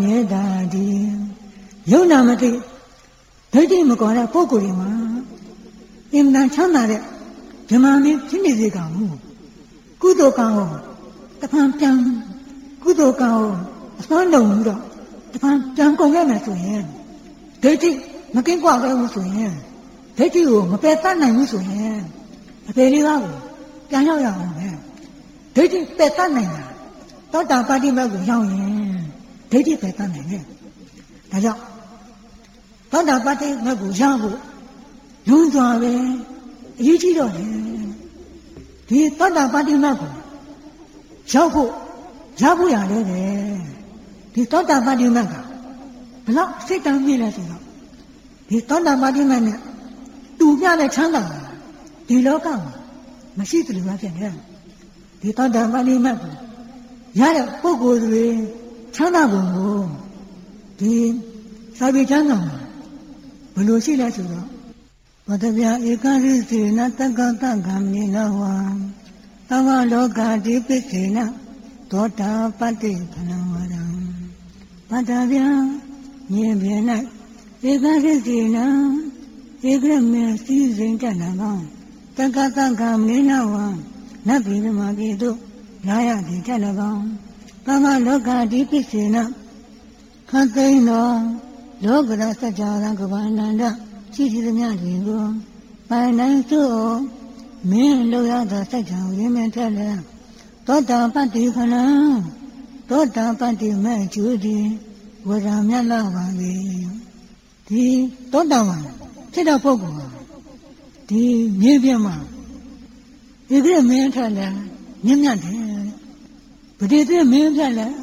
Yedadi Yonamati Dadi Makora Pokurima Imdan Chanare Jamami Tinizikamu Kudokao the Pampam Kudokao Sando the Pampam Kongama to him Dadi Makinqua to him Dadi Mapetana to him A very low Ganoya Dadi Petana Tota Padi Magu Dadi Petana Daja Tota Padi Magu Jabu Yunzave Yichiro Di Tota Padi Magu Jabu Jabu Yale Di Tota Padi Maga Block sit down Mila Di Tota Padi Mana Tuya Changa Di Loka Mashitri Wakan Di Tota Padi Magu Yara Pogo Chana Bungo Di Sabi Chana Bulusi Lasura Patavia Ekari Nataka Gamina Tava Loka Dipicina Tota Pati Panavaram Patavia Nibiana Ekari Egrame Season Tanava Takata Gamina Nabi Magido Naya di Tanava Tava Loka Dipicina Kataino Logra Sajara Gavananda Chichi the Miago by 9 to Me Loya the Saja women tell her Tota Pati Kana Tota Pati Me Judy was a Miala the Tota one Tida Pogo the Nibiama Every man tell her Nimyante But it is me tell her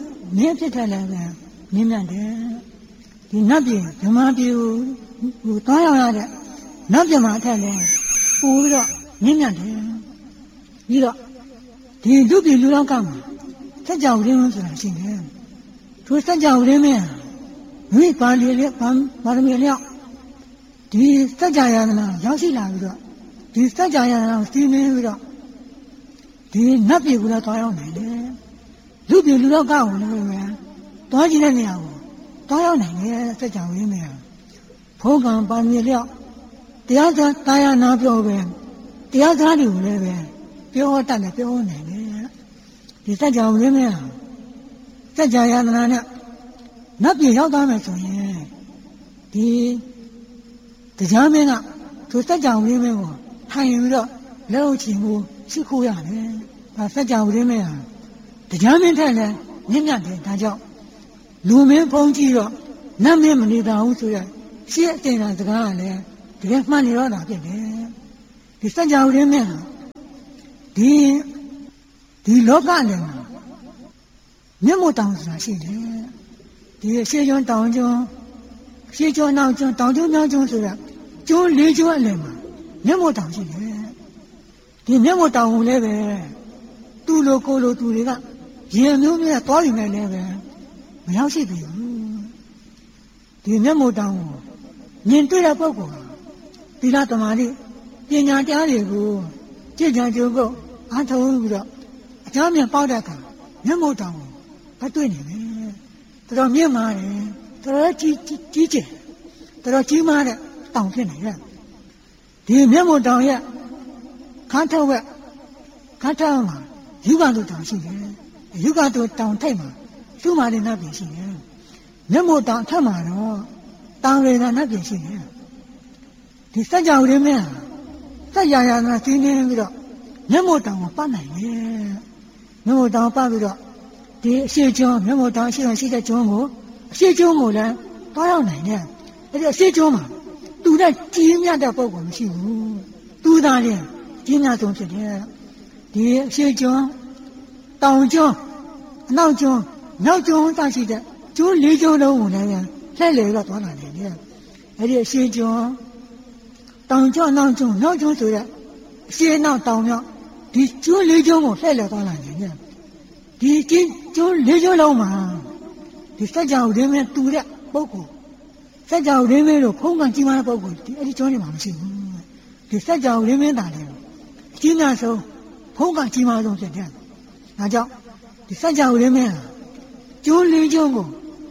Nimyante the Nabi, the Mabu, who told her, Nabjama tell her, who got Nimyante. You got the Dubi Lulakam, such a women to sing him. To such a women, we party from Parmelia. The Sajayana, Yasila, the Sajayana, Steven, the Nabi would have told me. Dubi Lulakam, Dodgina. Diana, such a women. Program Parmelia. The other Diana program. The other you live. Pure Tana, pure name. The such a women. Such a Yana. Not be held on to him. The Jamina to such a women. Hang up, low chimu, Sikuya, but such a women. The Jamin teller, Nina, Tajo. Lumen Pongiro, Namim Nida Usuya, she had seen as the guy, to get money on up there. The Saja women. The Logan. Nemo towns, I see there. The Shajon Town John, Shajon now John, Town John, John Lejo and Lemma. Nemo towns there. The Nemo town level. Two local to Liga. Jim knew me a toy man level. How she do? The Nemo down. Nintura Poco. Pilatamari. Pina Diago. Jaja Jogo. I told you. A Jamian Powdaka. Nemo down. But doing it. There are mere money. There are teachers. There are two money. Down here. The Nemo down here. Can't tell where. Can't tell me. You got to down here. You got to down timer. Two miles not be seen. No more down tomorrow. Down there not be seen. The Saja women. Sajayana singing without. No more down Panay. No more down Pavida. The Shajon, no more down she and see the Jomo. Shajomo, Parana. It is Shajoma. Do that Gina the Pogo. She do that. Gina don't sit here. The Shajon. Down John. Now John. Now John, I see that. John Lejo alone, tell you what one idea. It is she John. Down John, now John, no John to that. She now down. This John Lejo will tell you one idea. This John Lejo Loma. The Saja women do that, Boko. Saja women of Pongan Jima Boko, the editorial machine. The Saja women are there. Gina so, Pongan Jima don't say that. Now, the Saja women. John Lejo,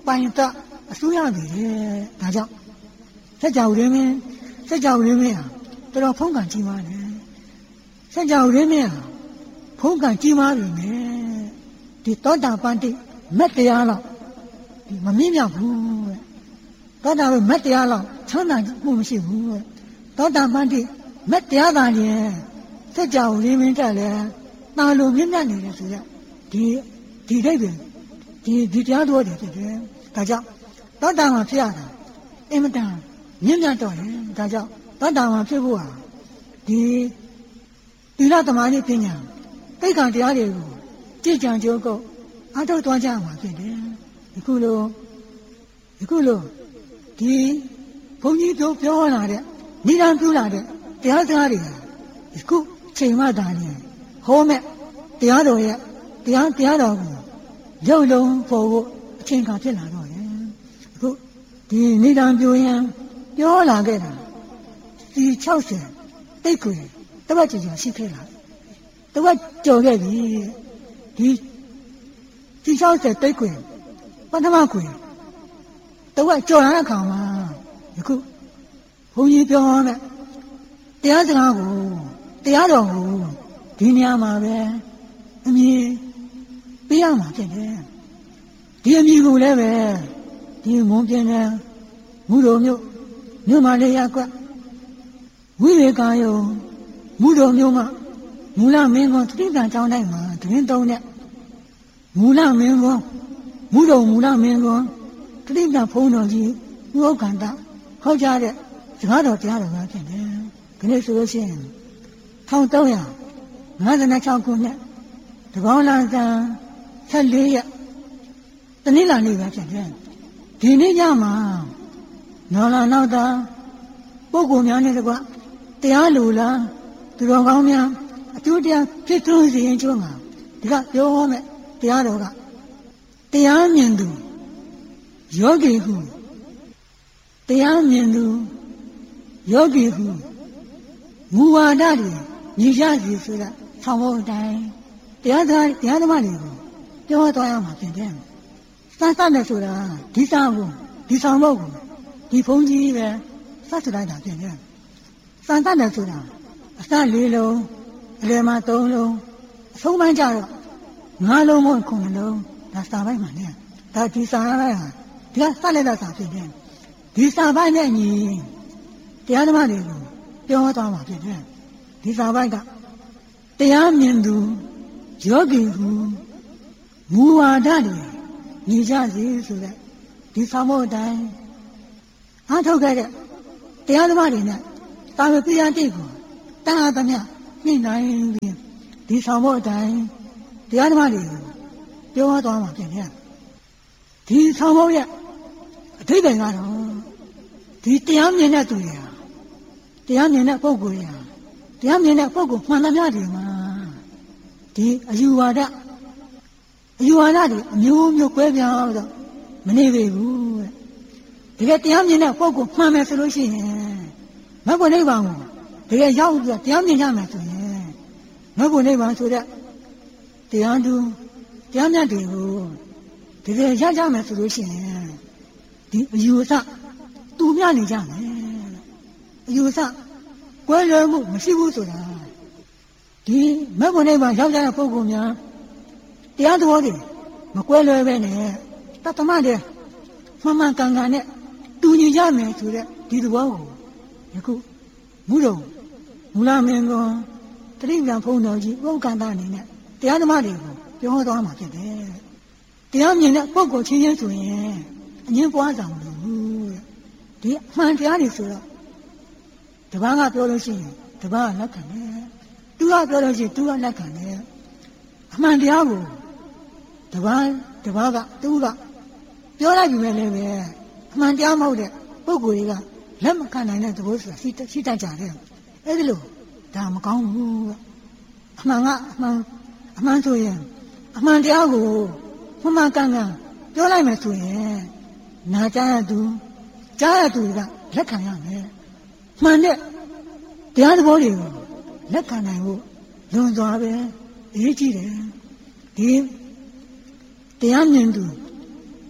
ပိုင်တအစိုးရတွေဒါကြောင့်စัจ java ရင်းမင်းဟာတော်တော်ဖုံးကံကြီးမားတယ်စัจ java ရင်းမင်းဟာဖုံးကံကြီးမားပြီမယ်ဒီသောတာပန်တိမက်တရားလောက်ဒီမမြင့်မြောက်ဘူးတဲ့သောတာပန်မက်တရားလောက်ချမ်းသာမှုမရှိဘူးတဲ့သောတာပန်တိမက်တရားသာလျင်စัจ java ရင်းမင်းတက်လဲတာလိုမြင့်မြတ်နေတယ်ဆိုရဒီဒိဋ္ဌိဒီတရားတော်တွေဖြစ်တယ်ဒါကြောင့်သောတာပန်ဖြစ်ရတာအင်မတန်မြင့်မြတ်တော့တယ်ဒါကြောင့်သောတာပန်ဖြစ်ဖို့ဟာဒီသီလသမာဓိပညာသိက္ခာတရားတွေကိုကြည်ကြံကြိုးကုပ်အားထုတ်သွားကြမှာဖြစ်တယ်အခုလိုဒီဘုန်းကြီးတို့ပြောလာတဲ့နိဒာပြုလာတဲ့တရားစကားတွေဟာအခုချိန်မှသာလျှင်ဟောမဲ့တရားတော်ရဲ့တရားတော်ကိုရုပ်လုံးပေါ်ဖို့အချိန်ခါဖြစ်လာတော့တယ်အခုဒီနိဒာပြုရင်ပြောလာခဲ့တာဒီ60တိတ်ခွေတပတ်ကြာရှိခဲ့လာတပတ်ကြော်ခဲ့ပြီဒီ60တိတ်ခွေပထမခွေတပတ်ကြော်လာတဲ့အခါမှာအခုဘုန်းကြီးပြောတဲ့တရားစကားကိုတရားတော်ကိုဒီနေရာမှာပဲအမြင်ပေးရမှာဖြစ်တယ်ဒီအမြင်ကိုလည်းပဲဒီမွန်ပြင်းတဲ့မူတော်မြို့မှာလေးရက်ကွက်ဝိဝေကာယုံမူတော်မြို့မှာမူလမင်းကွန်းသတိပ္ပံကျောင်းတိုင်းမှာတရင်သုံးတဲ့မူလမင်းကွန်းမူတော်မူလမင်းကွန်းသတိပ္ပံဘုန်းတော်ကြီးဥက္ကန္တဟောကြားတဲ့စကားတော်တရားတော်ကဖြစ်တယ်ဒီနေ့ဆိုလို့ရှိရင်1356ခုနှစ်တကောင်းလဆန်း14ရက်တနင်္လာနေ့ပဲဖြစ်တယ်ဒီနေ့ညမှာနော်လာနောက်တာပုဂ္ဂိုလ်များနဲ့တကွတရားလူလားသူတော်ကောင်းများအကျိုးတရားဖြစ်ထွန်းစေရင်ကျွန်းမှာဒီကပြောဟောမဲ့တရားတော်ကတရားမြင်သူယောဂီဟုတရားမြင်သူယောဂီဟုမူဝါဒတွေညီရစီဆိုတာဆောင်းဖို့အတိုင်းတရားသမားတွေကိုပြောသွားရမှာဖြစ်တယ်စမ်းနဲ့ဆိုတာဒီဆောင်ဖို့ဒီဘုန်းကြီးပဲစတ်လိုက်တာဖြစ်တယ်စမ်းနဲ့ဆိုတာအစ4လုံးအလယ်မှာ3လုံးအဆုံးပိုင်းကျတော့5လုံးမို့9လုံးဒါစာပိုင်းမှာနဲ့ဒါဒီစာပိုင်းဟာဒီကစက်လိုက်တာစာဖြစ်တယ်ဒီစာပိုင်းနဲ့ညီတရားသမားတွေကိုပြောသွားမှာဖြစ်တယ်ဒီစာပိုင်းကတရားမြင်သူယောဂီဟုမူဝါဒတွေညီကြစီဆိုတဲ့ဒီဆောင်ဖို့အတိုင်းအားထုတ်ခဲ့တဲ့တရားသမားတွေနဲ့တာဝတိယတိတ်ကိုတန်အားသမျှနှိမ့်နိုင်ပြီးဒီဆောင်ဖို့အတိုင်းတရားသမားတွေကိုပြောသွားမှာဖြစ်တယ်ဒီဆောင်ဖို့ရဲ့အထိပ္ပယ်ကတော့ဒီတရားမြင်တဲ့သူတွေဟာတရားမြင်တဲ့ပုဂ္ဂိုလ်တွေဟာတရားမြင်တဲ့ပုဂ္ဂိုလ်မှန်သမျှတွေမှာဒီအယူဝါဒတွေအမျိုးကွဲပြားတော့မနေပေဘူးတဲ့တကယ်တရားမြင်တဲ့ပုဂ္ဂိုလ်မှန်မယ်ဆိုလို့ရှိရင်မဂ္ဂနိဗ္ဗာန်ကိုတကယ်ရောက်ပြီးတရားမြင်ကြမယ်ဆိုရင်မဂ္ဂနိဗ္ဗာန်ဆိုတဲ့တရားသူတရားမြတ်တွေကိုတကယ်ရကြမယ်ဆိုလို့ရှိရင်ဒီအယူအဆတူမြနေကြမယ်အယူအဆကွဲလွဲမှုမရှိဘူးဆိုတာဒီမဂ္ဂနိဗ္ဗာန်ရောက်ကြတဲ့ပုဂ္ဂိုလ်များတရားတော်တွေမကွဲလွဲပဲနဲ့တသမတဲ့မှန်ကန်နဲ့တူညီကြမယ်ဆိုတဲ့ဒီသဘောကိုယခုမူတော်မူလမင်းကွန်းတတိယဘုန်းတော်ကြီးဥက္ကန္တအနေနဲ့တရားသမားတွေကိုပြောသွားမှာဖြစ်တယ်တရားမြင်တဲ့ပုဂ္ဂိုလ်ချင်းချင်းဆိုရင်အငြင်းပွားဆောင်လို့ဒီအမှန်တရားတွေဆိုတော့တပန်းကပြောလို့ရှိရင်တပန်းကလက်ခံတယ်သူကပြောလို့ရှိရင်သူကလက်ခံတယ်အမှန်တရားကိုတပန်းကသူကပြောလိုက်ပြီပဲလေပဲအမှန်တရားမဟုတ်တဲ့ပုဂ္ဂိုလ်တွေကလက်မခံနိုင်တဲ့သဘောဆိုတာရှိတတ်ကြတယ်အဲ့ဒီလိုဒါမကောင်းဘူးအမှန်ဆိုရင်အမှန်တရားကိုမှန်ကန်ပြောလိုက်မယ်ဆိုရင်နာကြားရသူကလက်ခံရမယ်မှန်တဲ့တရားသဘောတွေကိုလက်ခံနိုင်ဖို့လွန်စွာပဲအရေးကြီးတယ်ဒီတရားမြင်သူ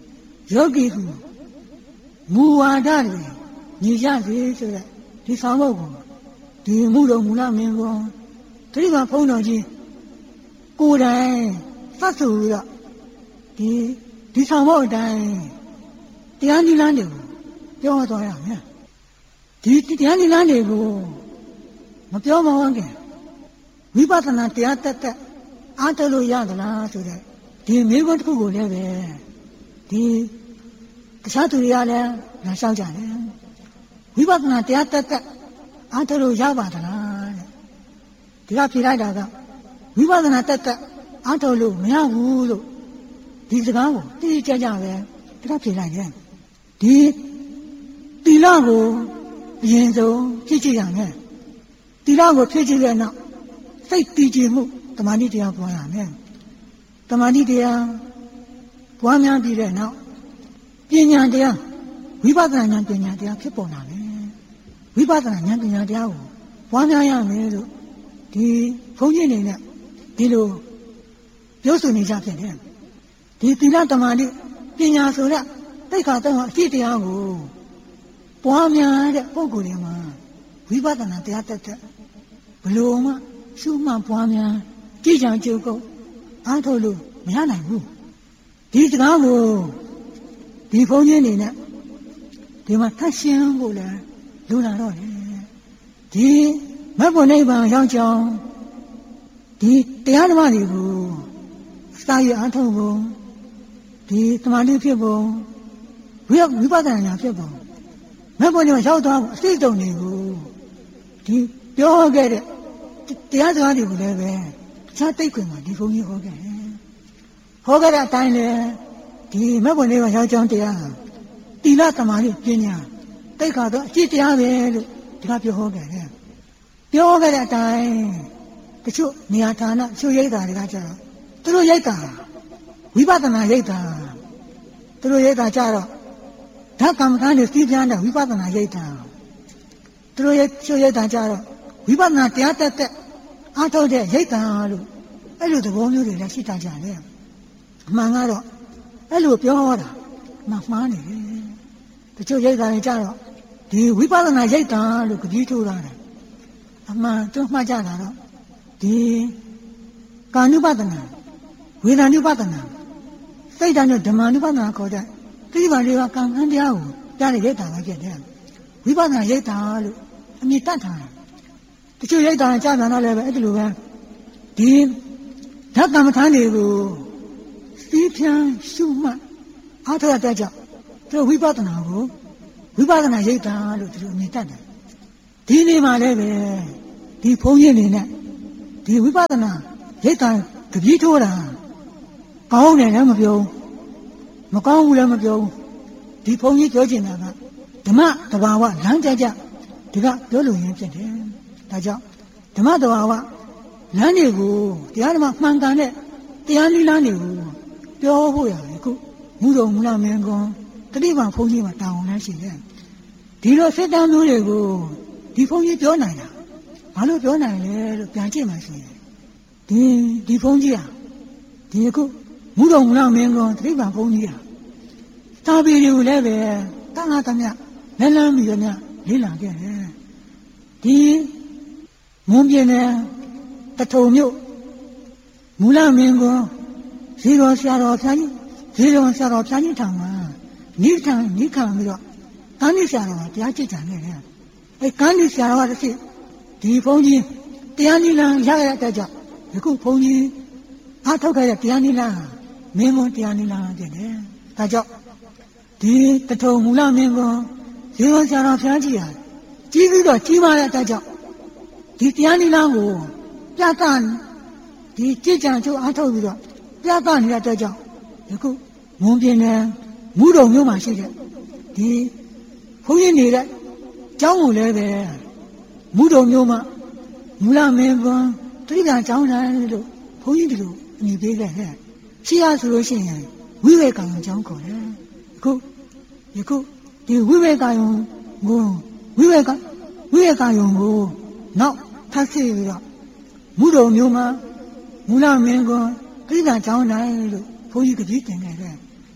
ယောဂီကူမူဝါဒတွေညီကြစေဆိုတဲ့ဒီဆောင်ဖို့ကိုဒီမှုတော်မူလမင်းကောတိဗ္ဗံဘုန်းတော်ကြီးကိုယ်တိုင်သတ်ဆိုပြီးတော့ဒီဆောင်ဖို့အတိုင်းတရားနိလန်းတွေကိုပြောသွားရမယ်ဒီတရားနိလန်းတွေကိုမပြောမဝန်းခင်ဝိပဿနာတရားတက်အားထုတ်လို့ရသလားဆိုတဲ့ဒီမိဘတစ်ခုကိုလည်းပဲဒီတခြားသူတွေကလည်းလာလျှောက်ကြတယ်ဝိပဿနာတရားတက်အားထုတ်လို့ရပါသလားတဲ့ဒီကဖြေလိုက်တာကဝိပဿနာတက်အားထုတ်လို့မရဘူးလို့ဒီစကားကိုတိတိကျကျပဲဒီကဖြေလိုက်တယ်ဒီသီလကိုအရင်ဆုံးဖြည့်ကြည့်ရမယ်သီလကိုဖြည့်ကြည့်တဲ့နောက်စိတ်တည်ကြည်မှုတမာတိတရားပွားရမယ်တမာတိတရားပွားများပြီးတဲ့နောက်ပညာတရားဝိပဿနာဉာဏ်ပညာတရားဖြစ်ပေါ်လာမယ်ဝိပဿနာဉာဏ်ပညာတရားကိုပွားများရမယ်လို့ဒီဘုန်းကြီးနေနဲ့ဒီလိုပြောဆိုနေကြဖြစ်တယ်ဒီသီလတမာတိပညာဆိုတဲ့တိတ်ခါတော့အရှိတရားကိုပွားများတဲ့ပုဂ္ဂိုလ်တွေမှာဝိပဿနာတရားတက်ဘလို့မှရှုမှတ်ပွားများကြည်ကြံကြုတ်ကုန်အားထုတ်လို့မရနိုင်ဘူးဒီစကားကိုဒီဘုန်းကြီးနေနဲ့ဒီမှာသတ်ရှင်းဖို့လည်းလိုလာတော့တယ်ဒီမဘုံနိဗ္ဗာန်ရောက်ကြောင်းဒီတရားဓမ္မတွေကိုစာရအားထုတ်ဖို့ဒီသမာဓိဖြစ်ဖို့ဝိပဿနာဉာဏ်ဖြစ်ဖို့မဘုံနိဗ္ဗာန်ရောက်သွားဖို့အစိတ်တုံတွေကိုဒီပြောခဲ့တဲ့တရားစကားတွေကိုလည်းပဲတခြားတိတ်ခွင်မှာဒီဘုန်းကြီးဟောခဲ့တယ်ဟောခဲ့တဲ့အတိုင်းလေဒီမဘုံနိဗ္ဗာန်ရောက်ကြောင်းတရားတိလသမာဓိပညာတိတ်ခါတော့အကျင့်တရားပဲလို့ဒီကပြောဟောခဲ့တယ်ပြောခဲ့တဲ့အတိုင်းတချို့နေရာဌာနချို့ရိပ်တာတွေကကြတော့သူတို့ရိပ်တာဝိပဿနာရိပ်တာသူတို့ရိပ်တာကြတော့ဓာတ်ကမ္မဋ္ဌာန်းတွေစီးပြန်းတဲ့ဝိပဿနာရိပ်တာသူတို့ချို့ရိပ်တာကြတော့ဝိပဿနာတရားတက်အားထုတ်တဲ့ရိပ်တာလို့အဲ့လိုသဘောမျိုးတွေလည်းရှိတတ်ကြတယ်အမှန်ကတော့အဲ့လိုပြောဟောတာမှားနေတယ်တချို့ရိပ်တာတွေကြတော့ဒီဝိပဿနာရိပ်တာလို့ကြပြထိုးတာတယ်အမှန်သူမှတ်ကြတာတော့ဒီကာနုပဒနာဝေဒာနုပဒနာစိတ်ဓာတ်နဲ့ဓမ္မနုပဒနာခေါ်တဲ့တိပ္ပံတွေကကံကံတရားကိုကြားတဲ့ရိပ်တာပဲဖြစ်တယ်ဝိပဿနာရိပ်တာလို့အမြင်တတ်တာတချို့ရိပ်တာကြားပြန်တော့လည်းပဲအဲ့ဒီလိုပဲဒီဓာတ်ကမ္မဋ္ဌာန်းတွေကိုစီးဖြန်းရှုမှတ်အားထုတ်တဲ့ကြောင့်သူဝိပဿနာကိုဝိပဿနာရိပ်တာလို့သူတို့အမြင်တတ်တယ်ဒီနေ့မှလည်းပဲဒီဘုန်းကြီးနေနဲ့ဒီဝိပဿနာရိပ်တာကြပြထိုးတာကောင်းတယ်လည်းမပြောမကောင်းဘူးလည်းမပြောဒီဘုန်းကြီးပြောချင်တာကဓမ္မတဘာဝလမ်းကြကြဒီကပြောလို့ရင်းဖြစ်တယ်ဒါကြောင့်ဓမ္မတဘာဝလမ်းတွေကိုတရားဓမ္မမှန်ကန်တဲ့တရားနိလန်းတွေကိုပြောဖို့ရတယ်ခုမူတော်မူလမင်းကွန်တတိပံဘုန်းကြီးမှာတာဝန်လည်းရှိတယ်ဒီလိုစိတ်တမ်းမျိုးတွေကိုဒီဘုန်းကြီးပြောနိုင်တာဘာလို့ပြောနိုင်လဲလို့ပြန်ကြည့်မှရှိတယ်ဒီဘုန်းကြီးဟာဒီခုမူတော်မူလမင်းကွန်တတိပံဘုန်းကြီးဟာသာပေတွေကိုလည်းပဲတန်ခါသမျှလက်လန်းပြီးတော့လေ့လာခဲ့တယ်ဒီမွန်ပြည်နယ်တထုံမြို့မူလမင်းကွန်ဇီတော်ဆရာတော်ဖျားကြီးဇီတော်ဆရာတော်ဖျားကြီးထောင်မှာနိခံပြီးတော့ကန်းဒီဆရာတော်တရားကျင့်ကြံခဲ့တယ်အဲကန်းဒီဆရာတော်ကတစ်ချက်ဒီဘုန်းကြီးတရားနိလန်းရရတဲ့ကြောင့်ဒီခုဘုန်းကြီးအားထုတ်ခဲ့တဲ့တရားနိလန်းမင်းကွန်တရားနိလန်းဖြစ်တယ်ဒါကြောင့်ဒီတထုံမူလမင်းကွန်ဇီတော်ဆရာတော်ဖျားကြီးဟာကြီးပြီးတော့ကြီးမားတဲ့ကြောင့်ဒီတရားနိလန်းကိုပြသဒီကြည်ကြံချိုးအားထုတ်ပြီးတော့ပြသနေတဲ့အတွက်ကြောင့်ဒီခုမွန်ပြည်နယ်မူတော်မျိုးမှာရှိတဲ့ဒီဘုန်းကြီးနေတဲ့ကျောင်းကိုလည်းပဲမူတော်မျိုးမှာမူလမင်းကွန်တတိယကျောင်းတိုင်းလို့ဘုန်းကြီးတို့အမည်ပေးခဲ့တယ်ရှိရဆိုလို့ရှိရင်ဝိဝေကံကျောင်းခေါ်တယ်အခုဒီဝိဝေကံကိုဝိဝေကံကိုနောက်ထပ်စီပြီးတော့မူတော်မျိုးမှာမူလမင်းကွန်တတိယကျောင်းတိုင်းလို့ဘုန်းကြီးကကြည်တင်ခဲ့တယ်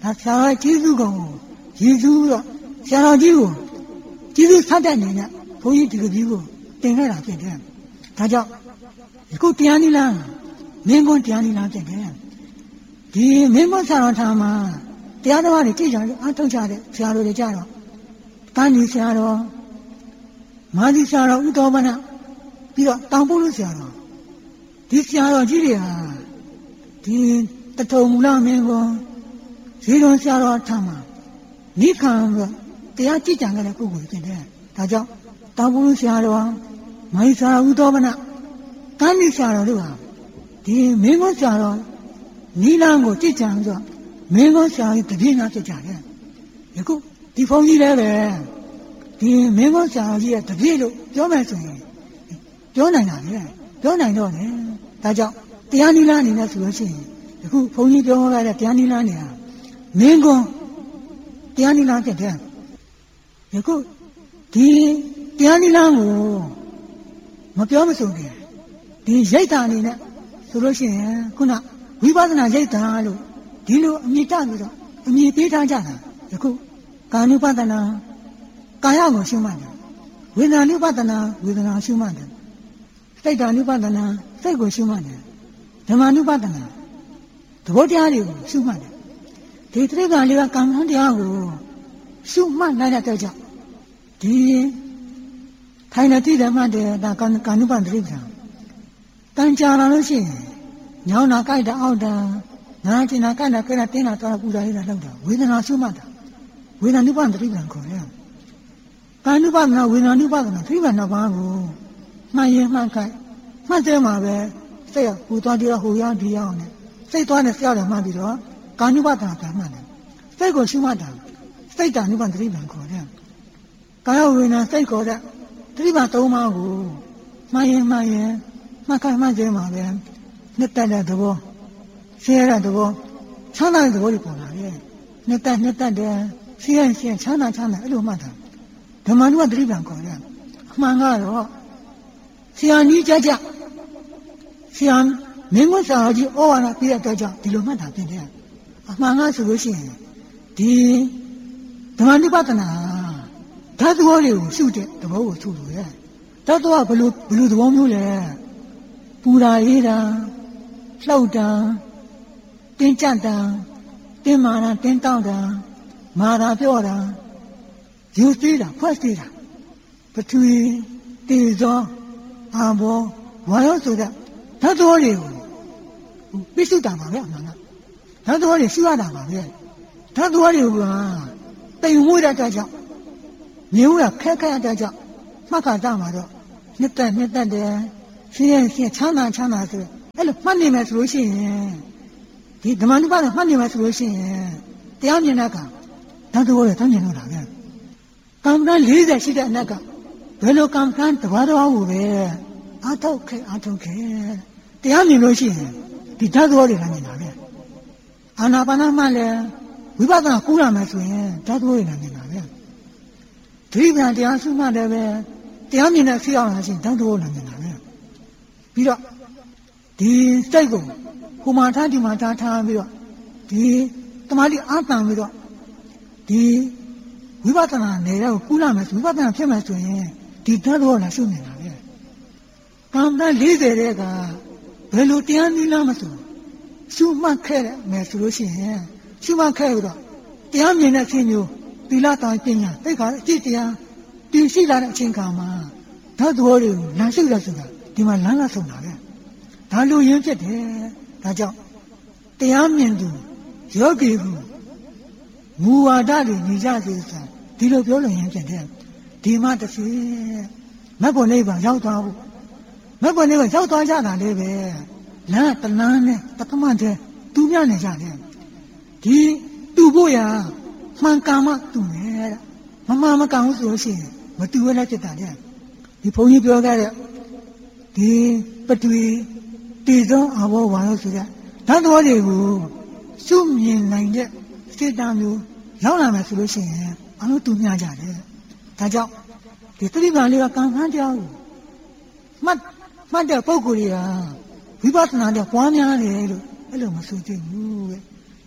ဒါဆရာတော်ကျေးဇူးကောင်ကိုရည်စူးတော့ဆရာတော်ကြီးကိုကျေးဇူးဆက်တဲ့အနေနဲ့ဘုန်းကြီးဒီလိုကြီးကိုတင်ခဲ့တာဖြစ်တယ်ဒါကြောင့်အခုတရားနိလန်းမင်းကွန်းတရားနိလန်းဖြစ်တယ်ဒီမင်းကွန်းဆရာတော်ထာမှာတရားတော်တွေကြည့်ကြလို့အထောက်ချတဲ့ဆရာတော်တွေကြတော့တန်းကြီးဆရာတော်မာသီဆရာတော်ဥတော်မနပြီးတော့တောင်ပုလူဆရာတော်ဒီဆရာတော်ကြီးတွေဟာဒီတထုံမူလမင်းကွန်းရေတော်ဆရာတော်ထာမှာနိခံတော့တရားကြည့်ကြံခဲ့တဲ့ပုဂ္ဂိုလ်ဖြစ်တယ်ဒါကြောင့်တောင်ပုလူဆရာတော်မာသီဆရာတော်ဥတော်မနတန်းကြီးဆရာတော်တို့ဟာဒီမင်းကွန်းဆရာတော်နိလန်းကိုကြည့်ကြံဆိုမင်းကွန်းဆရာကြီးတပြင်းသားဖြစ်ကြတယ်ယခုဒီဘုန်းကြီးလည်းပဲဒီမင်းကွန်းဆရာကြီးရဲ့တပြည့်လို့ပြောမယ်ဆိုရင်ပြောနိုင်တာလေပြောနိုင်တော့လေဒါကြောင့်တရားနိလန်းအနေနဲ့ဆိုလို့ရှိရင်ယခုဘုန်းကြီးပြောရတဲ့တရားနိလန်းနေဟာမင်းကွန်းတရားနိလန်းဖြစ်တယ်ယခုဒီတရားနိလန်းကိုမပြောမဆိုခင်ဒီရိတ်တာအနေနဲ့ဆိုလို့ရှိရင်ခုနဝိပဿနာရိတ်တာလို့ဒီလိုအမြင့်တပြီးတော့အမြင့်ပေးထားကြတာယခုကာနုပဒနာကာယကိုရှုမှတ်တယ်ဝေဒနာနုပဒနာဝေဒနာရှုမှတ်တယ်စိတ်ဓာနုပဒနာစိတ်ကိုရှုမှတ်တယ်ဓမ္မနုပဒနာသဘောတရားတွေကိုရှုမှတ်တယ်ဒီတိရစ္ဆာန်လေးကကံမှန်းတရားကိုရှုမှတ်နိုင်တဲ့အတွက်ကြောင့်ဒီထိုင်နေတိတယ်မှတ်တယ်ဒါကာနုပဒတိပ္ပံတန်ကြာလာလို့ရှိရင်ညောင်းတာကြိုက်တာအောက်တာနာကျင်တာကြိုက်တာကြိုက်တာတင်းတာတော့ပူတာလေးတာလောက်တာဝေဒနာရှုမှတ်တာဝေဒနာနုပဒတိပ္ပံခေါ်တယ်ကာနုပဒနာဝေဒနာနုပဒနာတိပ္ပံတော့ဘာကိုမှန်ရင်မှန်ခိုက်မှတ်တယ်မှာပဲစိတ်ကပူသွားပြီးတော့ဟိုရောက်ဒီရောက်နေစိတ်သွားနေဆရာတယ်မှတ်ပြီးတော့ကာနုပဒနာပြန်မှတ်တယ်စိတ်ကိုရှုမှတ်တာစိတ်တ ानु ပတိပ္ပံခေါ်တယ်ကာယဝေဒနာစိတ်ခေါ်တဲ့တိပ္ပံ၃ပါးကိုမှန်ရင်မှတ်ခိုက်မှတ်ခြင်းမှာပဲနှစ်သက်တဲ့သဘောဆင်းရဲတဲ့သဘောချမ်းသာတဲ့သဘောတွေပေါ်လာတယ်နှစ်သက်တဲ့ဆင်းရဲချမ်းသာအဲ့လိုမှတ်တာဓမ္မ ानु ပတိပ္ပံခေါ်တယ်အမှန်ကတော့ဆရာနီးကြဆရာမင်းမဆရာကြီးဩဝါဒပြတဲ့အတွက်ကြောင့်ဒီလိုမှတ်တာဖြစ်တယ်အမှန်ကဆိုလို့ရှိရင်ဒီဓမ္မ ानु ပဒနာဓာတ်သဘောတွေကိုရှုတဲ့သဘောကိုရှုလို့ရဓာတ်သဘောကဘယ်လိုသဘောမျိုးလဲပူတာအေးတာလှုပ်တာတင်းကြပ်တာတင်းမာတာတင်းတောင့်တာမာတာပြော့တာယူသေးတာဖွဲ့သေးတာပထဝီတေဇောအာဘောဝါယောဆိုတဲ့ဓာတ်သဘောတွေကိုပြစ္ဆုတ်တာပါပဲအမှန်ကဓာတ်သဘောတွေရှုရတာပါပဲဓာတ်သဘောတွေကတိမ်မွေးတဲ့အတွက်ကြောင့်မြင်ရခက်တဲ့အတွက်ကြောင့်မှတ်ခါတမှာတော့နှစ်သက်တယ်ဆင်းရဲချမ်းသာဆိုအဲ့လိုမှတ်နေမယ်ဆိုလို့ရှိရင်ဒီဓမ္မ ानु ပဒနာမှတ်နေမယ်ဆိုလို့ရှိရင်တရားမြင်တဲ့အခါဓာတ်သဘောတွေတောင်းမြင်လို့တာပဲကံကံ40ရှိတဲ့အနက်ကဘယ်လိုကံကံတဘာတော်ကိုပဲအာထုတ်ခဲ့တရားမြင်လို့ရှိရင်ဒီဓာတ်သဘောတွေလည်းမြင်တာပဲအာနာပါနမှလည်းဝိပဿနာကူးရမယ်ဆိုရင်ဓာတ်သဘောတွေလည်းမြင်တာပဲဒိဋ္ဌိတရားရှုမှတ်တယ်ပဲတရားမြင်တဲ့ဖြစ်အောင်လာရှင်ဓာတ်သဘောလည်းမြင်တာပဲပြီးတော့ဒီစိတ်ကိုဟိုမှာထားဒီမှာထားပြီးတော့ဒီတမာတိအာတန်ပြီးတော့ဒီဝိပဿနာနယ်ကိုကူးလာမယ်ဆိုဝိပဿနာဖြစ်မယ်ဆိုရင်ဒီဓာတ်သဘောလည်းရှုနေတာပဲကံတန်း40တဲ့ကဘယ်လိုတရားနည်းလားမဆိုရှုမှတ်ခဲ့တယ်မယ်ဆိုလို့ရှိရင်ရှုမှတ်ခဲ့ပြီးတော့တရားမြင်တဲ့အခြင်းမျိုးသီလတောင်ပညာသိက္ခာအကျင့်တရားတည်ရှိလာတဲ့အချိန်ခါမှာဓာတ်သဘောတွေကိုလမ်းရှုရဆိုတာဒီမှာလမ်းလာဆုံးတာပဲဒါလိုရင်းဖြစ်တယ်ဒါကြောင့်တရားမြင်သူယောဂီကိုမူဝါဒတွေညီကြစေဆိုတာဒီလိုပြောလို့ရင်းဖြစ်တယ်ဒီမှာတစ်စီမက်ဖို့နိဗ္ဗာန်ရောက်သွားဖို့မက်ဖို့နိဗ္ဗာန်ရောက်သွားကြတာလေးပဲလမ်းတလန်းနဲ့တသမတ်တဲ့သူများနေကြတယ်ဒီတူဖို့ရမှန်ကာမတူမယ်တဲ့မကံဘူးဆိုလို့ရှိရင်မတူရလည်းဖြစ်တာတဲ့ဒီဘုန်းကြီးပြောခဲ့တဲ့ဒီပထဝီတေဇောအာဘောဝါယောဆိုတဲ့ဓာတ်သဘောတွေကိုရှုမြင်နိုင်တဲ့စေတမျိုးရောက်လာမယ်ဆိုလို့ရှိရင်အလုံးတူမျှကြတယ်ဒါကြောင့်ဒီသတိပ္ပံလေးကကံခန်းတရားကိုမှတ်တဲ့ပုဂ္ဂိုလ်တွေကဝိပဿနာနဲ့ပွားများတယ်လို့အဲ့လိုမဆိုကြဘူးပဲတ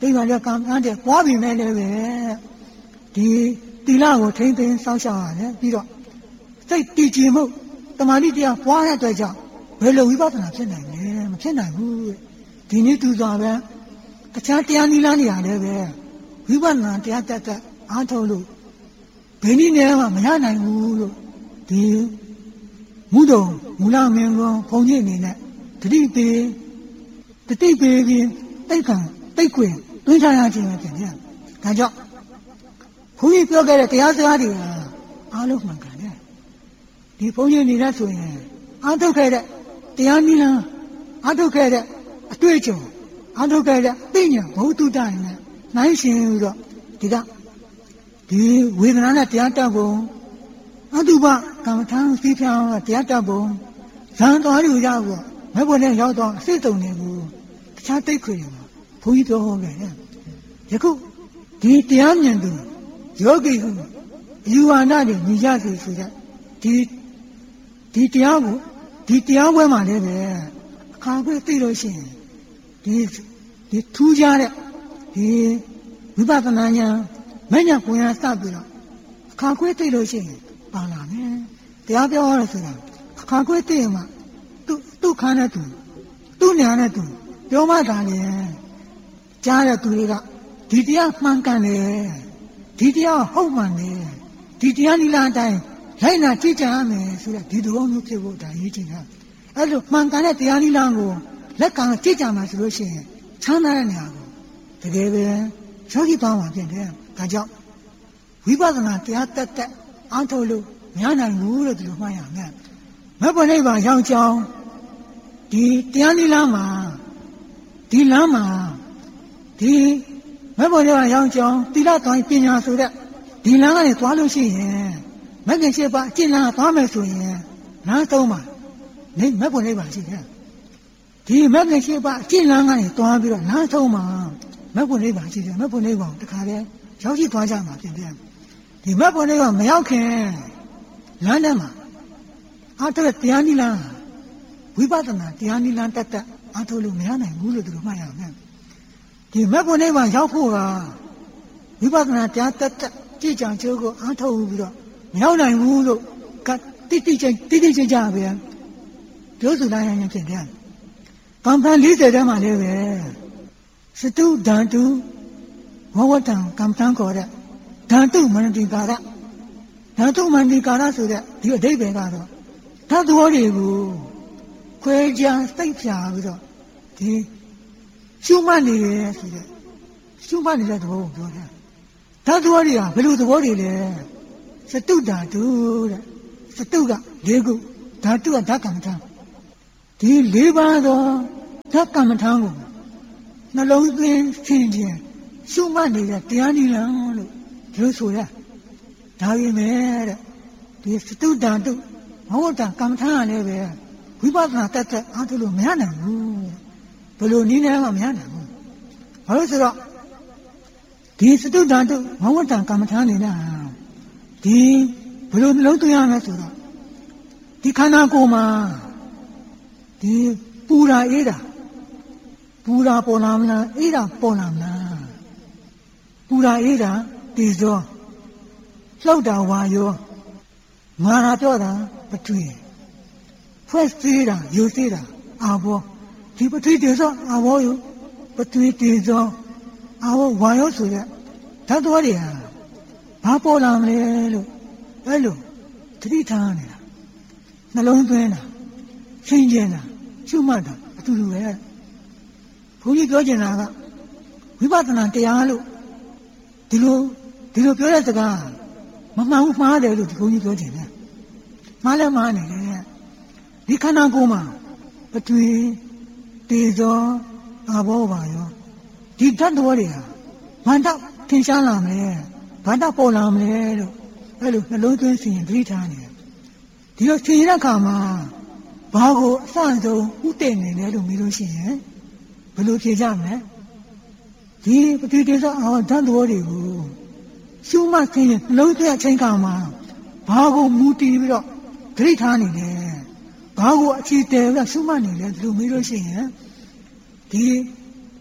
တိမ်ပါတဲ့ကံအားတဲ့ပွားပြီးမဲ့လည်းပဲဒီတီလာကိုထိမ့်သိမ်းစောင့်ရှောက်ရတယ်ပြီးတော့စိတ်တည်ကြည်မှုတမာတိတရားပွားတဲ့အတွက်ကြောင့်ဘယ်လိုဝိပဿနာဖြစ်နိုင်လဲမဖြစ်နိုင်ဘူးဒီနည်းတူစွာပဲတခြားတရားနည်းလမ်းတွေရတယ်ပဲဝိပဿနာတရားတက်အားထုတ်လို့ဘယ်နည်းနဲ့မှမရနိုင်ဘူးလို့ဒီမူတော်မူလမင်းကောဘုန်းကြီးအနေနဲ့တတိပေးပြီးတိတ်ခွင်တွင်းထားရခြင်းပဲဖြစ်တယ်ဒါကြောင့်ဘုန်းကြီးပြောခဲ့တဲ့တရားစကားတွေအားလုံးမှန်ကန်တယ်ဒီဘုန်းကြီးနေရဆိုရင်အားထုတ်ခဲ့တဲ့တရားနည်းလမ်းအားထုတ်ခဲ့တဲ့အတွေ့အကြုံအားထုတ်ခဲ့တဲ့သိဉာဏ်ဘုဒ္ဓတိုင်းနဲ့နိုင်ရှင်ပြီးတော့ဒီဝေဒနာနဲ့တရားတက်ပုံအတုပကမ္မထာသိဖြောင်းတရားတက်ပုံဇန်တော်လူရောက်တော့မဘုံနဲ့ရောက်တော့အစိတ်တုံနေဘူးတခြားတိတ်ခွေတယ်ဘုန်းကြီးပြောဟောခဲ့တယ်ယခုဒီတရားဉာဏ်သူယောဂီဟုယူဝါဒတွေညီကြစီဆိုတဲ့ဒီတရားကိုဒီတရားပွဲမှာလည်းပဲအခါခွေသိလို့ရှိရင်ဒီထူးခြားတဲ့ဒီဝိပဿနာဉာဏ်မဉဏ်ကိုယ်ရစပြီးတော့အခါခွေသိလို့ရှိရင်ပါလာမယ်တရားပြောရဆိုတာအခါခွေသိရင်မှသူ့ခန္ဓာသူသူ့ဉာဏ်နဲ့သူပြောမှသာလေကြားတဲ့သူတွေကဒီတရားမှန်ကန်တယ်ဒီတရားဟုတ်မှန်တယ်ဒီတရားနိလန်တိုင်းလိုက်နာကြည့်ကြရမယ်ဆိုတဲ့ဒီသဘောမျိုးဖြစ်ဖို့ဒါရေးချင်တာအဲ့လိုမှန်ကန်တဲ့တရားနိလန်ကိုလက်ကံကြည့်ကြမှာဆိုလို့ရှိရင်ချမ်းသာတဲ့နေရာကိုတကယ်ပဲယောဂီပါမှာဖြစ်တယ်ဒါကြောင့်ဝိပဿနာတရားတက်အားထုတ်လို့မရနိုင်ဘူးလို့ဒီလိုမှတ်ရမယ်မဘုံနိဗ္ဗာန်ရောက်ကြောင်းဒီတရားနိလန်မှာဒီလမ်းမှာဒီမဘုံနိဗ္ဗာန်ရောက်ကြောင်းသီလသွန်ပညာဆိုတဲ့ဒီလမ်းကနေသွားလို့ရှိရင်မဂ္ဂင်၈ပါးအကျင့်လမ်းသွားမယ်ဆိုရင်လမ်းသုံးပါနေမဘုံနိဗ္ဗာန်ရှိတယ်ဒီမဂ္ဂင်၈ပါးအကျင့်လမ်းကနေသွားပြီးတော့လမ်းသုံးပါမဘုံနိဗ္ဗာန်ရှိတယ်မဘုံနိဗ္ဗာန်တခါတည်းရောက်ရှိသွားကြမှာဖြစ်တယ်ဒီမဘုံနိဗ္ဗာန်မရောက်ခင်လမ်းထဲမှာအားထုတ်တရားနိလန်းဝိပဿနာတရားနိလန်းတက်အားထုတ်လို့မရနိုင်ဘူးလို့သူတို့မှတ်ရမယ်ဒီမဘုံနိဗ္ဗာန်ရောက်ဖို့ကဝိပဿနာတရားတက်ကြည်ကြံကျိုးကိုအားထုတ်ပြီးတော့မရောက်နိုင်ဘူးလို့တိတိကျကျကြပဲပြောဆိုလိုက်ရင်ဖြစ်တယ်ကံပန်40ထဲမှာလည်းပဲစတုဓာတုဝဝတံကံပန်ခေါ်တဲ့ဓာတုမနတိကာရဓာတုမနတိကာရဆိုတဲ့ဒီအဓိပ္ပာယ်ကတော့ဓာတ်သဘောတွေကိုခွဲခြားစိတ်ဖြာပြီးတော့ဒီရှုမှတ်နေတယ်ဆိုတဲ့ရှုမှတ်နေတဲ့သဘောကိုပြောတာဓာတ်သဘောတွေကဘယ်လိုသဘောတွေလဲစတုဓာတုတဲ့စတုက၄ခုဓာတုကဓာတ်ကမ္မထာဒီ၄ပါးသောဓာတ်ကမ္မထာကိုနှလုံးသွင်းခြင်းချင်းရှုမှတ်နေတဲ့တရားနည်းလမ်းလို့ဒီလိုဆိုရဒါပေမဲ့တဲ့ဒီစတုဓာတုဘဝတံကမ္မထာကလည်းပဲဝိပဿနာတက်အားထုတ်လို့မရနိုင်ဘူးဘယ်လိုနည်းနဲ့မှမရနိုင်ဘူးဘာလို့ဆိုတော့ဒီစတုဓာတုဘဝတံကမ္မထာနေတာဒီဘယ်လိုနှလုံးသွင်းရမလဲဆိုတော့ဒီခန္ဓာကိုယ်မှာဒီပူတာအေးတာပူတာပေါ်လာမလားအေးတာပေါ်လာမလားပူတာအေးတာဒီစောလှုပ်တာဝါရောငါရာပြောတာပထဝီဖွဲ့စည်းတာယူစည်းတာအာဘောဒီပထဝီတေစောအာဘောယူပထဝီတေစောအာဘောဝါရောဆိုတဲ့ဓာတ်တော်တွေဟာဘာပေါ်လာမလဲလို့အဲ့လိုသတိထားနေတာနှလုံးသွင်းတာရှင်းကျင်တာရှုမှတ်တာအတူတူပဲဘုန်းကြီးပြောချင်တာကဝိပဿနာတရားလို့ဒီလိုပြောတဲ့စကားမမှန်ဘူးမှားတယ်လို့ဒီဘုန်းကြီးပြောချင်တယ်မှားလဲမှားနေတယ်ဒီခန္ဓာကိုယ်မှာပထဝီတေဇောအာဘောပါရောဒီဓာတ်တော်တွေဟာဘာတော့ထင်ရှားလာမလဲဘာတော့ပေါ်လာမလဲလို့အဲ့လိုနှလုံးသွင်းစီရင်သတိထားနေတယ်ဒီလိုသင်ရတဲ့အခါမှာဘာကိုအစအဆုံးဥတည်နေလဲလို့မေးလို့ရှိရင်ဘယ်လိုဖြေကြမလဲဒီပထဝီတေဇောအာဘောဓာတ်တော်တွေကိုရှုမှတ်ခြင်းနှလုံးသွင်းအချိန်ခါမှာဘာကိုမူတည်ပြီးတော့သတိထားနေလဲဘာကိုအခြေတည်ပြီးရှုမှတ်နေလဲဒီလိုမေးလို့ရှိရင်ဒီ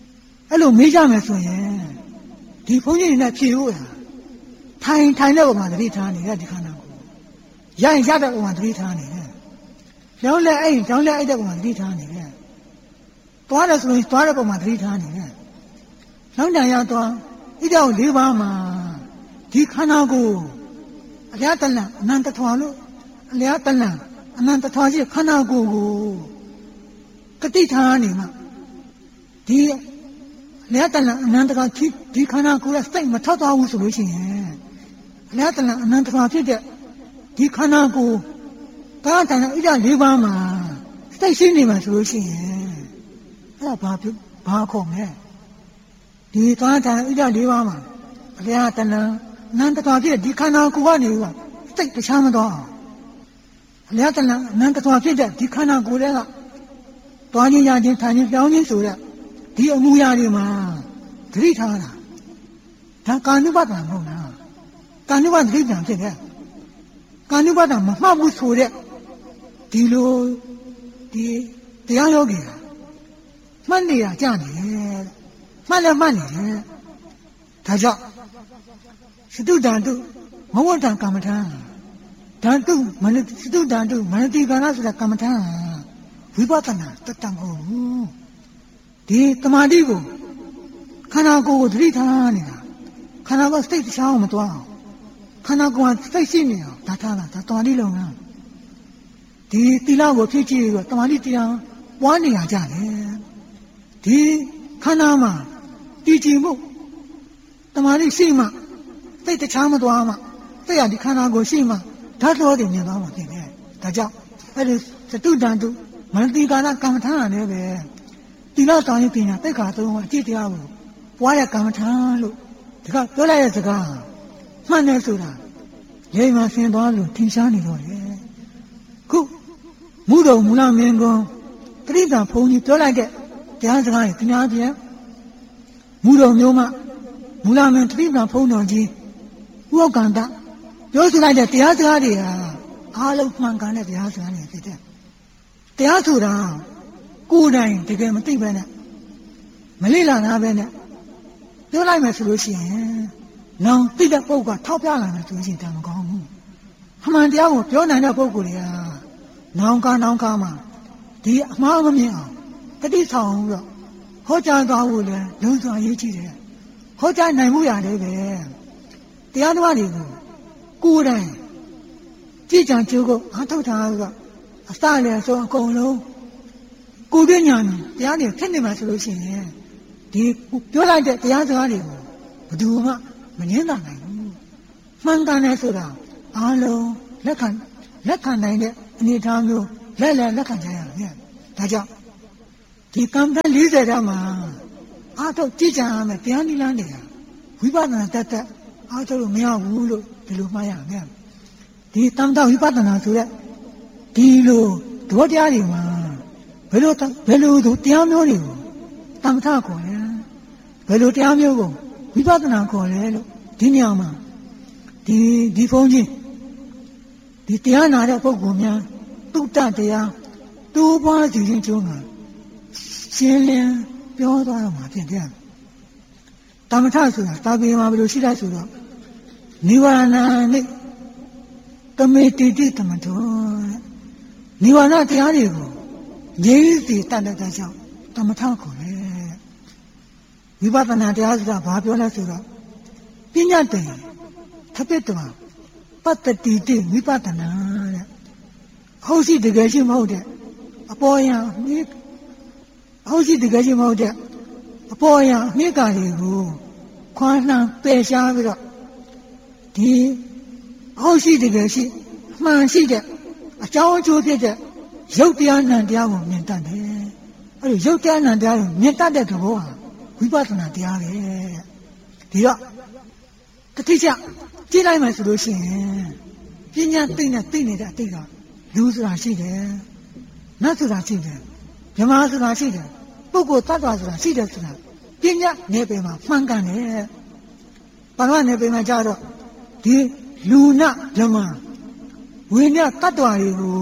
အဲ့လိုမေးကြမယ်ဆိုရင်ဒီဘုန်းကြီးတွေနဲ့ဖြေဖို့ထိုင်တဲ့ပုံမှာသတိထားနေတဲ့ဒီခန္ဓာကိုရရင်ရတဲ့ပုံမှာသတိထားနေတယ်ကြောင်းလဲအဲ့တဲ့ပုံမှာသတိထားနေတယ်သွားတယ်ဆိုရင်သွားတဲ့ပုံမှာသတိထားနေတယ်နောက်တန်ရသွားဣဒ္ဓော၄ပါးမှာဒီခန္ဓာကိုအလျားတလန့်အနန္တထွာလို့အလျားတလန့်အနန္တထွာရှိခန္ဓာကိုကတိထားနေမှာဒီအလျားတလန့်အနန္တထွာဒီခန္ဓာကိုရဲ့စိတ်မထောက်သွားဘူးဆိုလို့ရှိရင်အလျားတလန့်အနန္တထွာဖြစ်တဲ့ဒီခန္ဓာကိုဘာတန်ဣဒ္ဓ၄ပါးမှာစိတ်ရှိနေမှာဆိုလို့ရှိရင်အဲ့ဒါဘာခေါ်မလဲဒီကာတန်ဣဒ္ဓ၄ပါးမှာအလျားတလန့်အနန္တထွာဖြစ်ဒီခန္ဓာကိုကနေကစိတ်တခြားမသွားအလျားတလန့်အနန္တထွာဖြစ်တဲ့ဒီခန္ဓာကိုယ်တွေကတွားခြင်းရခြင်းထိုင်ခြင်းပြောင်းခြင်းဆိုတဲ့ဒီအမှုရာတွေမှာသတိထားတာဒါကာနုပဒနာမဟုတ်လားကာနုပဒသတိပြန်ဖြစ်တယ်ကာနုပဒနာမမှတ်ဘူးဆိုတဲ့ဒီလိုဒီတရားယောဂီမှတ်နေတာကြနေတယ်မှတ်လည်းမှတ်နေတယ်ဒါကြောင့်စတုတံတုမဝတ္တံကမ္မထံဓာတုစတုတံတုမနတိကာရဆိုတဲ့ကမ္မထံဝိပဿနာတတံကိုဒီတမာတိကိုခန္ဓာကိုယ်ကိုသတိထားနေတာခန္ဓာကစိတ်တခြားအောင်မသွားအောင်ခန္ဓာကိုယ်ကစိတ်ရှိနေအောင်ဒါထားတာဒါတမာတိလုံးလားဒီသီလကိုဖြည့်ကြည့်ပြီးတော့တမာတိတရားပွားနေရကြတယ်ဒီခန္ဓာမှာတည်ကြည်မှုတမာတိရှိမှစိတ်တခြားမသွားမှစိတ်ရဒီခန္ဓာကိုရှိမှဓာတ်တော်တွေမြင်သွားမှဖြစ်တယ်ဒါကြောင့်အဲ့ဒီစတုတံတုမနတိကာရကမ္မထာလည်းပဲသီလတောင်းရင်ပညာသိက္ခာသုံးပါးအကျင့်တရားကိုပွားတဲ့ကမ္မထာလို့ဒီကပြောလိုက်တဲ့စကားမှန်တယ်ဆိုတာလိမ္မာဆင်သွားလို့ထင်ရှားနေတော့တယ်ခုမူတော်မူလမင်းကွန်းတတိတံဘုန်းကြီးပြောလိုက်တဲ့တရားစကားတွေတရားပြန်မူတော်မျိုးမှမူလမင်းတတိတံဘုန်းတော်ကြီးဥက္ကန္တပြောဆိုလိုက်တဲ့တရားစကားတွေဟာအားလုံးမှန်ကန်တဲ့တရားစကားတွေဖြစ်တယ်တရားဆိုတာကိုယ်တိုင်တကယ်မသိပဲနဲ့မလေ့လာနာပဲနဲ့ပြောလိုက်မယ်ဆိုလို့ရှိရင်နောင်သိတဲ့ပုဂ္ဂိုလ်ကထောက်ပြလာမယ်ဆိုရင်တမကောင်းဘူးအမှန်တရားကိုပြောနိုင်တဲ့ပုဂ္ဂိုလ်တွေကနောင်ကမှဒီအမှားမမြင်အောင်တတိဆောင်ပြီးတော့ဟောကြားသွားဖို့လည်းလုံးစွာရေးကြည့်တယ်ဟောကြားနိုင်မှုရတယ်ပဲတရားတော်တွေကိုကိုယ်တိုင်ကြည်ကြံကြိုးကိုအားထုတ်ထားပြီးတော့အစလည်းဆိုအကုန်လုံးကိုယ်ပြညာနဲ့တရားတွေဖြစ်နေမှာဆိုလို့ရှိရင်ဒီပြောလိုက်တဲ့တရားစကားတွေကိုဘယ်သူမှမငင်းတာနိုင်ဘူးမှန်ကန်တယ်ဆိုတာအားလုံးလက်ခံနိုင်တဲ့အနေအထားမျိုးလက်ခံကြရမယ်ဒါကြောင့်ဒီကမ္ဘာ40တောင်မှာအားထုတ်ကြည်ကြံရမယ်တရားနိလန်းတွေကဝိပဿနာတတ်အားထုတ်လို့မရဘူးလို့ဒီလိုမှားရမယ်ဒီတမ္တဝိပဿနာဆိုတဲ့ဒီလိုသဘောတရားတွေမှာဘယ်လိုတရားမျိုးတွေကိုတမ္ထခေါ်လဲဘယ်လိုတရားမျိုးကိုဝိပဿနာခေါ်လဲလို့ဒီနေရာမှာဒီဘုန်းကြီးဒီတရားနာတဲ့ပုဂ္ဂိုလ်များတုတ္တတရားတိုးပွားစီခြင်းကျိုးမှာရှင်းလင်းပြောသွားတော့မှာဖြစ်တယ်တမ္ထဆိုတာတာပေမှာဘယ်လိုရှိလိုက်ဆိုတော့နိဗ္ဗာန်နဲ့တမေတိတိတမထောနိဗ္ဗာန်တရားတွေကိုငြိမ်းစေတတ်တဲ့ကြောင့်တမထခေါ်တယ်ဝိပဿနာတရားဆိုတာဘာပြောလဲဆိုတော့ပညာတည်းသပိတ္တဝပတ္တိတိဝိပဿနာတဲ့ဟုတ်ရှိတကယ်ရှိမဟုတ်တဲ့အပေါ်ယံဟုတ်ရှိတကယ်ရှိမဟုတ်တဲ့အပေါ်ယံအမိကာတွေကိုခွာနှံပယ်ရှားပြီးတော့ဒီဟုတ်ရှိတကယ်ရှိမှန်ရှိတဲ့အကြောင်းအကျိုးဖြစ်တဲ့ရုပ်တရားနံတရားကိုမြင်တတ်တယ်အဲ့ဒီရုပ်တရားနံတရားကိုမြင်တတ်တဲ့သဘောဟာဝိပဿနာတရားပဲဒီတော့တတိယကြည့်လိုက်မှဆိုလို့ရှိရင်ပညာသိနေတဲ့အတိတ်ကလူဆိုတာရှိတယ်နတ်ဆိုတာရှိတယ်မြမဆိုတာရှိတယ်ပုဂ္ဂိုလ်တ attva ဆိုတာရှိတယ်ဆိုတာပညာနယ်ပယ်မှာမှန်ကန်တယ်ဘာလို့နယ်ပယ်မှာကြတော့ဒီလူနဓမ္မဝိညာဉ်တ attva တွေကို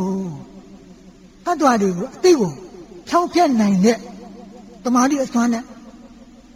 အတိတ်ကိုဖြောင်းဖျက်နိုင်တဲ့တမာတိအစွမ်းနဲ့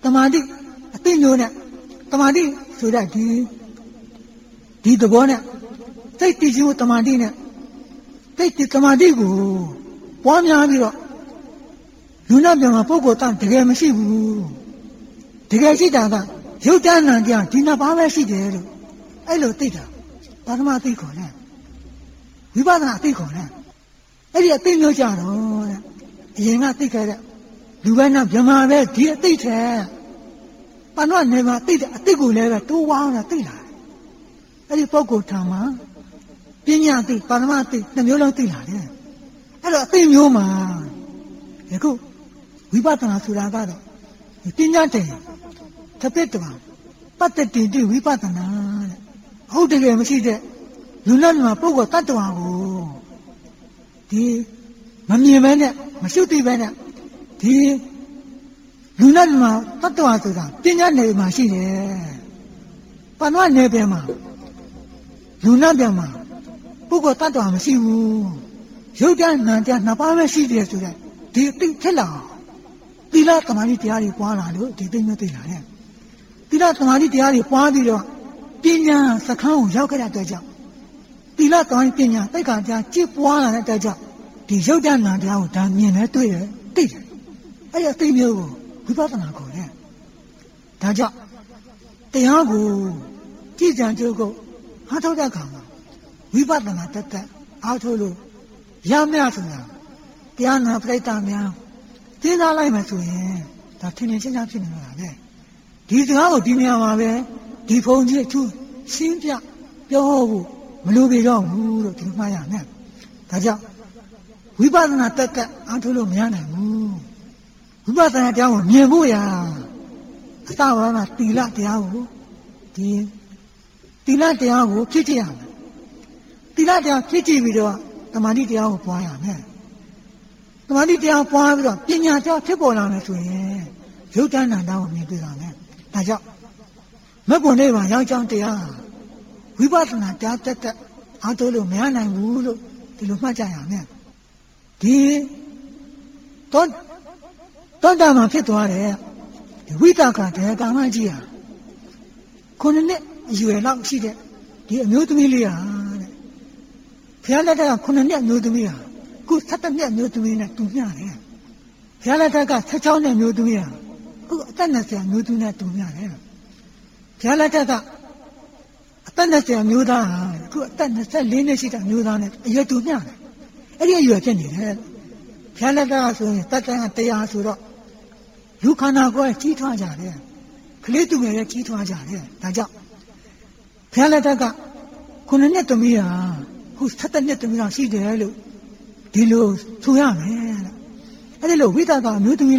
တမာတိအသိမျိုးနဲ့တမာတိဆိုတဲ့ဒီသဘောနဲ့စိတ်တည်ခြင်းတမာတိနဲ့စိတ်တည်တမာတိကိုပွားများပြီးတော့လူနာပြောင်မှာပုဂ္ဂိုလ်တန်တကယ်မရှိဘူးတကယ်ရှိတာကရုပ်တဏ္ဏတရားဒီနှစ်ပါးပဲရှိတယ်လို့အဲ့လိုသိတာပထမသိခေါ်တယ်ဝိပဿနာသိခေါ်တယ်အဲ့ဒီအသိမျိုးကြတော့တဲ့အရင်ကသိခဲ့တဲ့လူပဲနဲ့ဗြဟ္မာပဲဒီအသိထဲပဏ္ဏနေမှာသိတဲ့အသိကိုလည်းပဲတိုးဝါးတာသိလာတယ်အဲ့ဒီပုဂ္ဂိုလ်ထံမှာပညာသိပါရမသိနှစ်မျိုးလုံးသိလာတယ်အဲ့တော့အသိမျိုးမှာယခုဝိပဿနာဆိုတာကတော့ပညာတည်းတစ်ပိတ္တဝပတ္တတိတိဝိပဿနာတဲ့ဟုတ်တကယ်မရှိတဲ့လူနဲ့မှာပုဂ္ဂိုလ်တ attva ကိုဒီမမြင်ပဲနဲ့မရှုသိပဲနဲ့ဒီလူနဲ့မှာတ attva ဆိုတာပညာနယ်မှာရှိတယ်ပဏ္ဏနယ်ပြန်မှာလူနဲ့ပြန်မှာပုဂ္ဂိုလ်တ attva မရှိဘူးရုပ်တဏ္ဏတရားနှစ်ပါးပဲရှိတယ်ဆိုတဲ့ဒီအသိဖြစ်လာသီလသမာဓိတရားတွေပွားလာလို့ဒီသိမျိုးသိလာတယ်သီလသမာဓိတရားတွေပွားပြီးတော့ပညာစခန်းကိုရောက်ခဲ့တဲ့အတွက်ကြောင့်သီလသမာဓိပညာသိက္ခာတရားကျင့်ပွားလာတဲ့အတွက်ကြောင့်ဒီရုပ်တဏ္ဏတရားကိုဒါမြင်လဲတွေ့တယ်သိတယ်အဲ့ဒီအသိမျိုးကိုဝိပဿနာခေါ်တယ်ဒါကြောင့်တရားကိုကြည်ကြံကြိုးကိုအားထုတ်တဲ့အခါမှာဝိပဿနာတက်အားထုတ်လို့ရမရဆိုတာတရားနာပရိသတ်များသိသားလိုက်မှဆိုရင်ဒါထင်ထင်ရှားရှားဖြစ်နေတာလေဒီစကားကိုဒီနေရာမှာပဲဒီဖုန်ကြီးအထူးရှင်းပြပြောဖို့မလိုပေတော့ဘူးလို့ဒီမှားရမယ်ဒါကြောင့်ဝိပဿနာတက်အားထုတ်လို့မရနိုင်ဘူးဝိပဿနာတရားကိုမြင်ဖို့ရာအစဝါဒသီလတရားကိုဒီသီလတရားကိုဖြစ်ကြရမယ်သီလတရားဖြစ်ကြည့်ပြီးတော့သမာဓိတရားကိုပွားရမယ်သမာဓိတရားပွားပြီးတော့ပညာတရားဖြစ်ပေါ်လာမယ်ဆိုရင်ရုပ်တဏ္ဏတရားကိုမြင်တွေ့ရမယ်ဒါကြောင့်မဂ္ဂင်နိဗ္ဗာန်ရောက်ကြောင်းတရားဝိပဿနာတရားတက်အားထုတ်လို့မရနိုင်ဘူးလို့ဒီလိုမှတ်ကြရမယ်ဒီတောတာမှာဖြစ်သွားတယ်ဝိတကတရားကာမကြီးဟာခုနှစ်အရွယ်လောက်ရှိတဲ့ဒီအမျိုးသမီးလေးဟာတဲ့ဘုရားလက်ထက်ကခုနှစ်အမျိုးသမီးဟာခု17နှစ်အမျိုးသမီးနဲ့တူမျှတယ်ဘုရားလက်ထက်က16နှစ်အမျိုးသမီးဟာခုအသက်20အမျိုးသမီးနဲ့တူမျှတယ်ဘုရားလက်ထက်ကအသက်20အမျိုးသားဟာခုအသက်24နှစ်ရှိတဲ့အမျိုးသားနဲ့အရွယ်တူမျှတယ်အဲ့ဒီအရွယ်ဖြစ်နေတယ်ဘုရားလက်ထက်ကဆိုရင်တတ်တန်100ဆိုတော့လူခန္ဓာကိုယ်ကြီးထွားကြတယ်ကလေးသူငယ်လည်းကြီးထွားကြတယ်ဒါကြောင့်ဘုရားလက်ထက်က9နှစ်သမီးဟာခု17နှစ်သမီးလောက်ရှိတယ်လို့ဒီလိုဆိုရမယ်အဲ့ဒီလိုဝိသကအမျိုးသမီး